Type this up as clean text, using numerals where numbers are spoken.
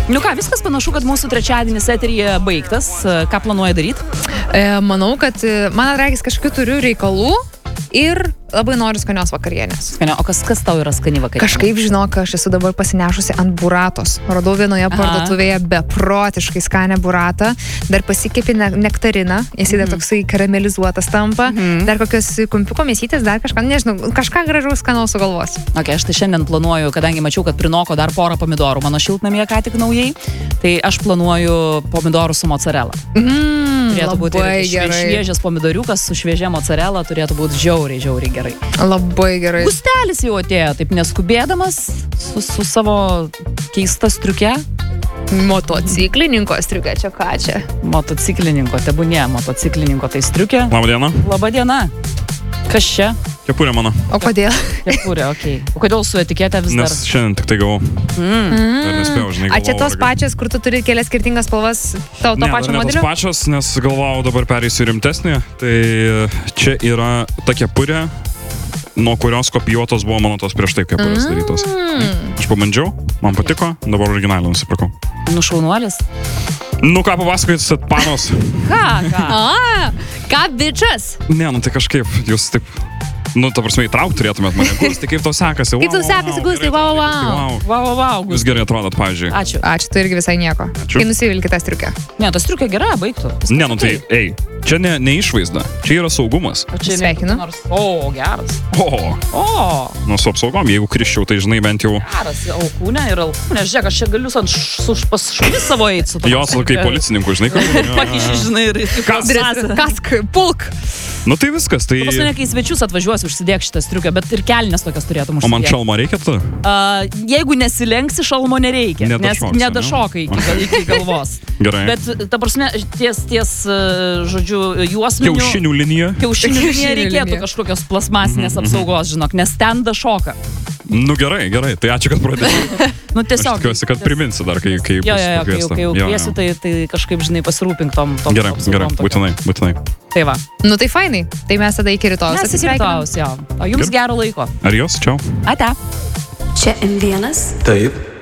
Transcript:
Nu ką, viskas panašu, kad mūsų trečiadienis eteryje baigtas. Ką planuoji daryti? Manau, kad man reikės kažkokių turiu reikalų ir labai noriu skanios vakarienės. O kas tau yra skani vakarienė? Kažkaip žinok, aš esu dabar pasinešusi ant buratos. Radau vienoje parduotuvėje beprotiškai skanę buratą. Dar pasikėpė nektariną. Jis dar toksai karamelizuotas tampa. Dar kokios kumpiuko mėsytės, dar kažką, nežinau, kažką gražaus skanaus sugalvos. Aš tai šiandien planuoju, kadangi mačiau, kad prinoko dar porą pomidorų mano šiltnamyje ką tik naujai, tai aš planuoju pomidorų su mozzarella. Turėtų būti šviežias pomidoriukas su šviežia mozzarella, turėtų būti žiauriai gerai. Labai gerai. Gustelis jau atėjo, taip neskubėdamas, su savo keista striuke. Motociklininko striukė, čia ką čia? Motociklininko, tebūnė, motociklininko tai striukė. Labadiena. Labadiena. Kas čia? Kepurė mano. O kodėl? Kepurė, okei. O kodėl su etiketė vis dar? Nes šiandien tik tai gavau. Dar nespėjau, žinai, galvojau. A čia tos pačios, kur tu turi kelias skirtingas spalvas, to pačio modelio? Ne, tos pačios, nes galvojau dabar pereisiu rimtesnį. Tai čia yra ta kepurė, nuo kurios kopijuotos buvo mano tos prieš tai kepurės darytos. Aš pabandžiau, man patiko, dabar originalią nusipirkau. Nušaunuolis? Nu ką papasakojat, panos? Ką, bičas? Ne, nu tai kažkaip, jūs taip, nu, ta prasme, įtraukti turėtumėt mane. Gustai, kaip tau sekasi? Kaip tau sekasi, Gustai? Wow. Jūs gerai atrodot, pavyzdžiui. Ačiū. Ačiū, tu irgi visai nieko. Ačiū. Kai nusivilki tą striukę. Ne, ta striukė gera, baigtų. Ne, nu tai, čia ne išvaizda, čia yra saugumas. Sveikinu. O, geras. Nu, su apsaugom, jeigu krisčiau, tai žinai bent jau... Geras, alkūnė ir alkūnė. Žiūrėk, aš čia galiu pas šunis savo eit su to. Jos, kaip policininkų, žinai, kad... Pakiši, žinai, ir... Kask, pulk. Nu tai viskas, tai... Pasne, kai svečius atvažiuosi, užsidėk šitą striukę, bet ir kelnes tokias turėtum užsidėti. O man šalmo reikia tu? Jeigu nesilenksi, šalmo nereikia, nes nedašokai iki galvos. Gerai. Bet, ta prasme, ties žodžiu, juosminių... Kiaušinių linija reikėtų kažkokios plasmasinės apsaugos, žinok, nes ten dašoka. Nu gerai, tai ačiū, kad pradėjai. Nu tiesiog. Aš tikiuosi, kad priminsi dar, kai bus pakviesta. Kai jau kviesi, tai kažkaip, žinai, pasirūpink tom Gerai, būtinai. Tai va. Nu tai fainai, tai mes tada iki rytojus. Mes iki rytojus, jo. O jums gero laiko. Ar jos, čiau. Ate. Čia M1. Taip.